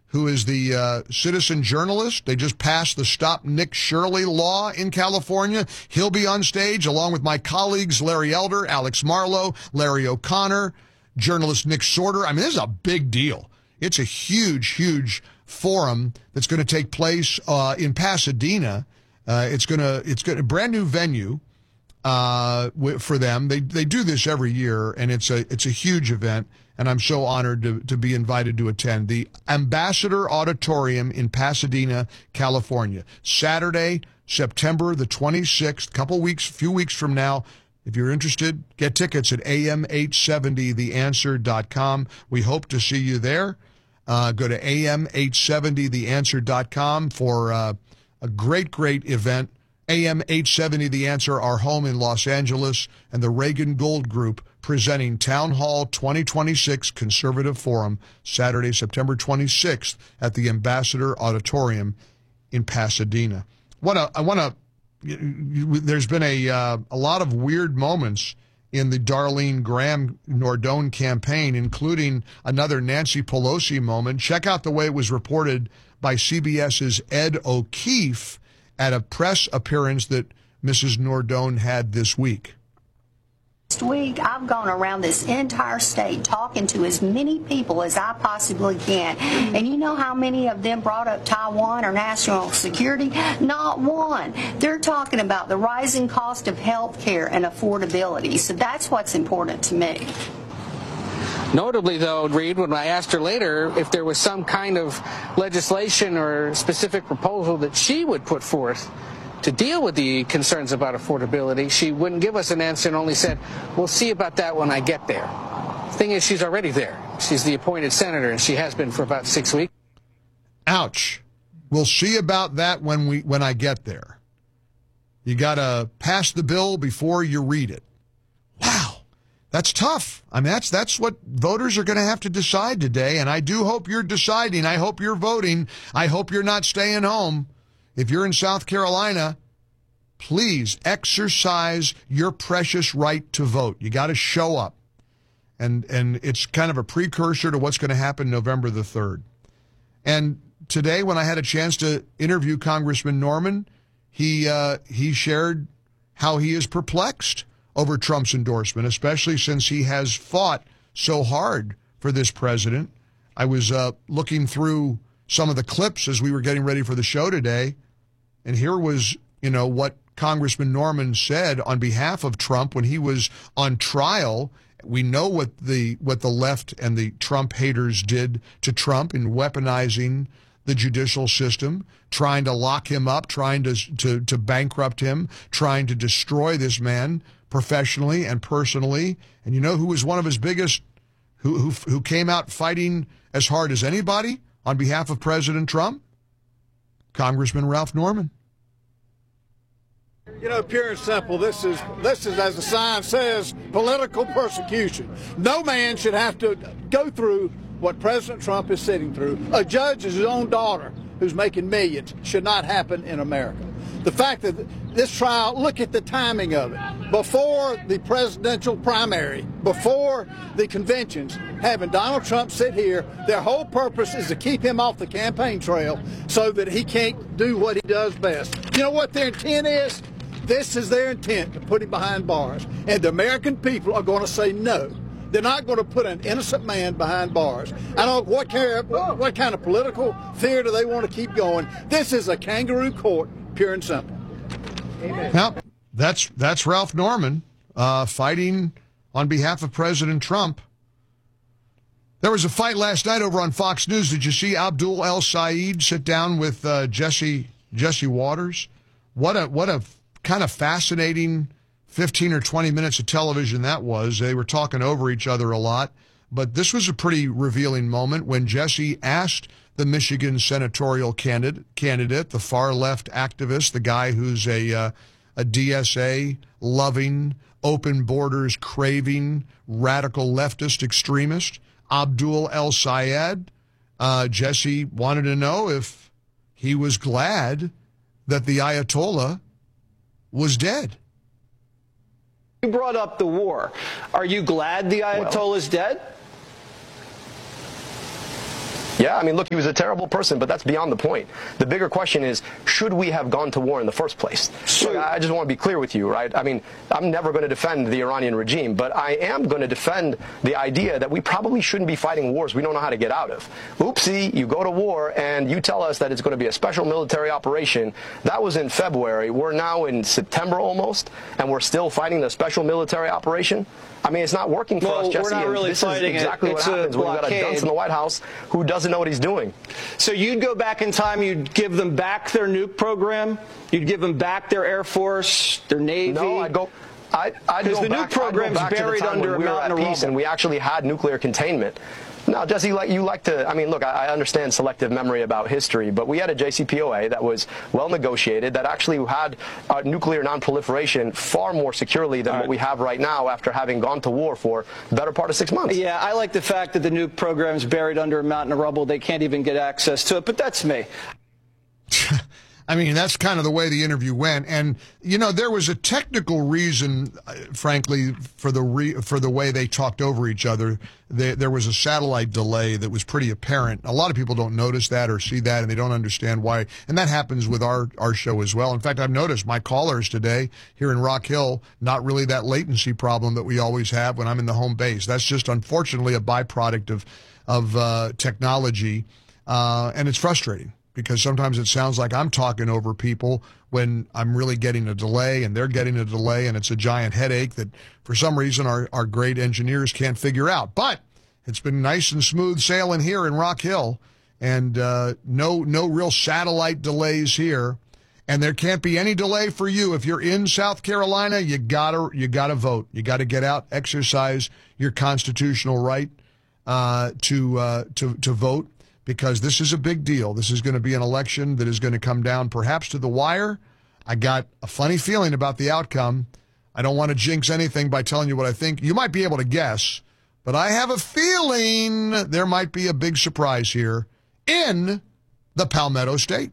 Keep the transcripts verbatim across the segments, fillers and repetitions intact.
who is the uh, citizen journalist. They just passed the Stop Nick Shirley law in California. He'll be on stage along with my colleagues Larry Elder, Alex Marlow, Larry O'Connor, journalist Nick Sorter. I mean, this is a big deal. It's a huge, huge forum that's going to take place uh, in Pasadena. Uh, it's going to it's going a brand new venue uh, for them. They they do this every year, and it's a it's a huge event. And I'm so honored to, to be invited to attend. The Ambassador Auditorium in Pasadena, California. Saturday, September the twenty-sixth, couple weeks, few weeks from now. If you're interested, get tickets at A M eight seventy the answer dot com. We hope to see you there. Uh, go to A M eight seventy the answer dot com for uh, a great, great event. A M eight seventy The Answer, our home in Los Angeles, and the Reagan Gold Group presenting Town Hall twenty twenty-six Conservative Forum, Saturday, September twenty-sixth at the Ambassador Auditorium in Pasadena. Wanna, I want to, there's been a, uh, a lot of weird moments in the Darlene Graham Nordone campaign, including another Nancy Pelosi moment. Check out the way it was reported by CBS's Ed O'Keefe at a press appearance that Missus Nordone had this week. Last week, I've gone around this entire state talking to as many people as I possibly can. And you know how many of them brought up Taiwan or national security? Not one. They're talking about the rising cost of health care and affordability. So that's what's important to me. Notably, though, Reed, when I asked her later if there was some kind of legislation or specific proposal that she would put forth to deal with the concerns about affordability, she wouldn't give us an answer and only said, we'll see about that when I get there. The thing is, she's already there. She's the appointed senator, and she has been for about six weeks. Ouch. We'll see about that when we when I get there. You got to pass the bill before you read it. Wow. That's tough. I mean, that's that's what voters are going to have to decide today, and I do hope you're deciding. I hope you're voting. I hope you're not staying home. If you're in South Carolina, please exercise your precious right to vote. You got to show up, and and it's kind of a precursor to what's going to happen November the third. And today, when I had a chance to interview Congressman Norman, he uh, he shared how he is perplexed over Trump's endorsement, especially since he has fought so hard for this president. I was uh, looking through some of the clips as we were getting ready for the show today, and here was, you know, what Congressman Norman said on behalf of Trump when he was on trial. We know what the what the left and the Trump haters did to Trump in weaponizing the judicial system, trying to lock him up, trying to to, to bankrupt him, trying to destroy this man professionally and personally. And you know who was one of his biggest, who, who who came out fighting as hard as anybody on behalf of President Trump? Congressman Ralph Norman. You know, pure and simple, this is, this is, as the sign says, political persecution. No man should have to go through what President Trump is sitting through. A judge is his own daughter who's making millions. Should not happen in America. The fact that this trial, look at the timing of it. Before the presidential primary, before the conventions, having Donald Trump sit here, their whole purpose is to keep him off the campaign trail so that he can't do what he does best. You know what their intent is? This is their intent, to put him behind bars. And the American people are going to say no. They're not going to put an innocent man behind bars. I don't know what kind, of, what kind of political theater they want to keep going. This is a kangaroo court, pure and simple. Amen. Now, that's, that's Ralph Norman uh, fighting on behalf of President Trump. There was a fight last night over on Fox News. Did you see Abdul El Sayed sit down with uh, Jesse Jesse Waters? What a what a kind of fascinating fifteen or twenty minutes of television that was. They were talking over each other a lot, but this was a pretty revealing moment when Jesse asked the Michigan senatorial candidate, candidate, the far-left activist, the guy who's a uh, a D S A-loving, open borders craving, radical leftist extremist, Abdul El Sayed. Uh, Jesse wanted to know if he was glad that the Ayatollah was dead. You brought up the war. Are you glad the Ayatollah is dead? Yes. Yeah, I mean, look, he was a terrible person, but that's beyond the point. The bigger question is, should we have gone to war in the first place? Look, I just want to be clear with you, right? I mean, I'm never going to defend the Iranian regime, but I am going to defend the idea that we probably shouldn't be fighting wars we don't know how to get out of. Oopsie, you go to war and you tell us that it's going to be a special military operation. That was in February. We're now in September almost, and we're still fighting the special military operation. I mean, it's not working for well, us, Jesse. We're not really this fighting is exactly it. what It's happens a when you've got a dunce in the White House who doesn't know what he's doing. So you'd go back in time, you'd give them back their nuke program, you'd give them back their Air Force, their Navy. No, I'd go. I, I'd go the back, nuke program's I'd go back buried to the time under when we a were at mountain of peace rubble. and we actually had nuclear containment. Now, Jesse, like you like to, I mean, look, I, I understand selective memory about history, but we had a J C P O A that was well negotiated, that actually had uh, nuclear non-proliferation far more securely than All right. what we have right now after having gone to war for the better part of six months. Yeah, I like the fact that the nuke program's buried under a mountain of rubble. They can't even get access to it, but that's me. I mean, that's kind of the way the interview went. And, you know, there was a technical reason, uh, frankly, for the re- for the way they talked over each other. There, there was a satellite delay that was pretty apparent. A lot of people don't notice that or see that, and they don't understand why. And that happens with our, our show as well. In fact, I've noticed my callers today here in Rock Hill, not really that latency problem that we always have when I'm in the home base. That's just, unfortunately, a byproduct of, of uh, technology, uh, and it's frustrating. Because sometimes it sounds like I'm talking over people when I'm really getting a delay and they're getting a delay, and it's a giant headache that for some reason our, our great engineers can't figure out. But it's been nice and smooth sailing here in Rock Hill, and uh, no no real satellite delays here. And there can't be any delay for you. If you're in South Carolina, you gotta you gotta vote. You gotta get out, exercise your constitutional right uh, to uh, to to vote. Because this is a big deal. This is going to be an election that is going to come down perhaps to the wire. I got a funny feeling about the outcome. I don't want to jinx anything by telling you what I think. You might be able to guess, but I have a feeling there might be a big surprise here in the Palmetto State.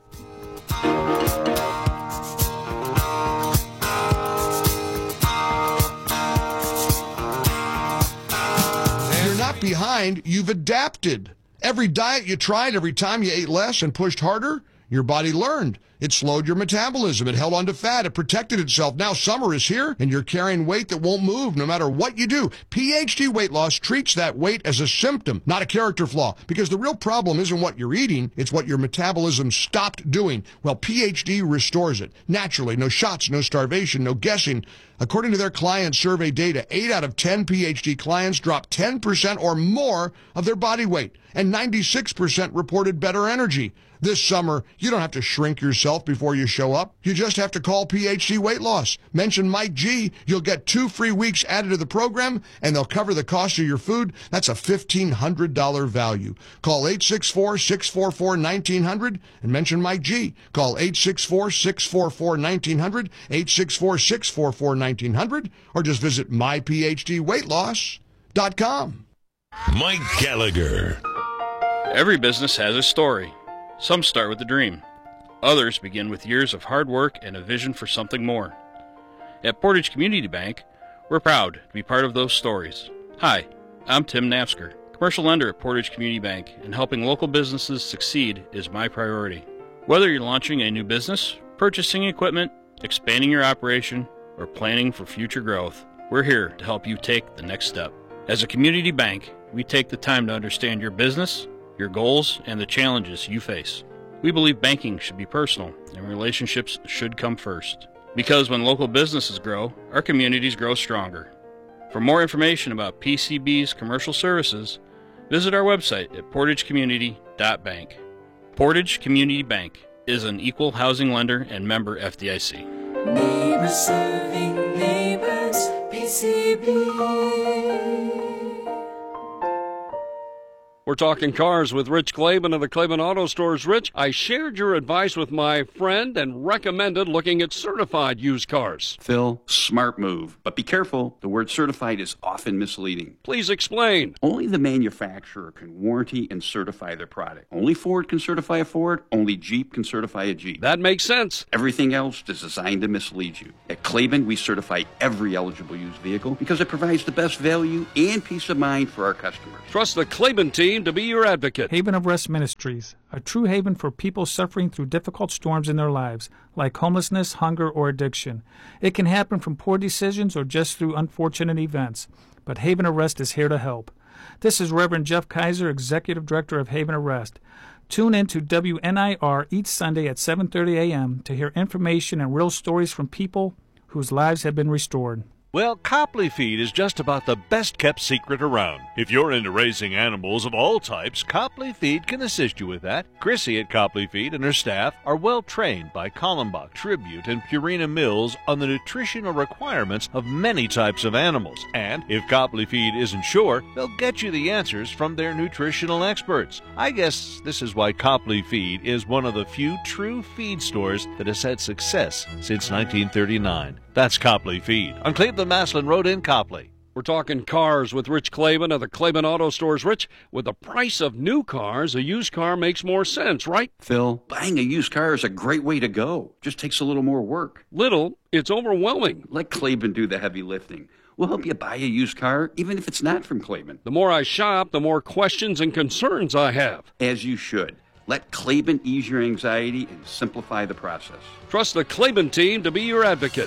You're not behind, you've adapted. Every diet you tried, every time you ate less and pushed harder, your body learned. It slowed your metabolism. It held on to fat. It protected itself. Now summer is here, and you're carrying weight that won't move no matter what you do. P H D Weight Loss treats that weight as a symptom, not a character flaw, because the real problem isn't what you're eating, it's what your metabolism stopped doing. Well, P H D restores it. Naturally, no shots, no starvation, no guessing. According to their client survey data, eight out of ten P H D clients dropped ten percent or more of their body weight, and ninety-six percent reported better energy. This summer, you don't have to shrink yourself before you show up. You just have to call P H D Weight Loss. Mention Mike G. You'll get two free weeks added to the program, and they'll cover the cost of your food. That's a fifteen hundred dollars value. Call eight six four, six four four, one nine zero zero and mention Mike G. Call eight six four, six four four, one nine zero zero, eight six four, six four four, one nine zero zero, or just visit my p h d weight loss dot com. Mike Gallagher. Every business has a story. Some start with a dream. Others begin with years of hard work and a vision for something more. At Portage Community Bank, we're proud to be part of those stories. Hi, I'm Tim Napsker, commercial lender at Portage Community Bank, and helping local businesses succeed is my priority. Whether you're launching a new business, purchasing equipment, expanding your operation, or planning for future growth, we're here to help you take the next step. As a community bank, we take the time to understand your business, your goals, and the challenges you face. We believe banking should be personal and relationships should come first. Because when local businesses grow, our communities grow stronger. For more information about P C B's commercial services, visit our website at portage community dot bank. Portage Community Bank is an equal housing lender and member F D I C. Neighbors serving neighbors, P C B. We're talking cars with Rich Klaban of the Klaban Auto Stores. Rich, I shared your advice with my friend and recommended looking at certified used cars. Phil, smart move. But be careful, the word certified is often misleading. Please explain. Only the manufacturer can warranty and certify their product. Only Ford can certify a Ford, only Jeep can certify a Jeep. That makes sense. Everything else is designed to mislead you. At Klaban, we certify every eligible used vehicle because it provides the best value and peace of mind for our customers. Trust the Klaban team team to be your advocate. Haven of Rest Ministries, a true haven for people suffering through difficult storms in their lives, like homelessness, hunger, or addiction. It can happen from poor decisions or just through unfortunate events, but Haven of Rest is here to help. This is Reverend Jeff Kaiser, Executive Director of Haven of Rest. Tune in to W N I R each Sunday at seven thirty a.m. to hear information and real stories from people whose lives have been restored. Well, Copley Feed is just about the best-kept secret around. If you're into raising animals of all types, Copley Feed can assist you with that. Chrissy at Copley Feed and her staff are well-trained by Kallenbach, Tribute, and Purina Mills on the nutritional requirements of many types of animals. And if Copley Feed isn't sure, they'll get you the answers from their nutritional experts. I guess this is why Copley Feed is one of the few true feed stores that has had success since nineteen thirty-nine. That's Copley Feed on Cleveland Maslin Road in Copley. We're talking cars with Rich Claiborne of the Claiborne Auto Stores. Rich, with the price of new cars, a used car makes more sense, right? Phil, buying a used car is a great way to go. Just takes a little more work. Little? It's overwhelming. Let Claiborne do the heavy lifting. We'll help you buy a used car, even if it's not from Claiborne. The more I shop, the more questions and concerns I have. As you should. Let Claiborne ease your anxiety and simplify the process. Trust the Claiborne team to be your advocate.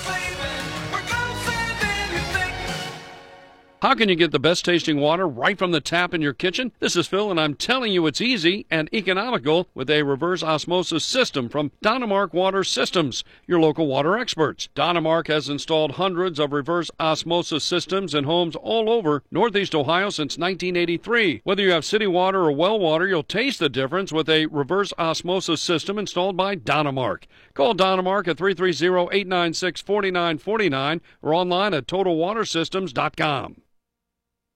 How can you get the best tasting water right from the tap in your kitchen? This is Phil, and I'm telling you it's easy and economical with a reverse osmosis system from Donemark Water Systems, your local water experts. Donemark has installed hundreds of reverse osmosis systems in homes all over Northeast Ohio since nineteen eighty-three. Whether you have city water or well water, you'll taste the difference with a reverse osmosis system installed by Donemark. Call Donemark at three three zero, eight nine six, four nine four nine or online at total water systems dot com.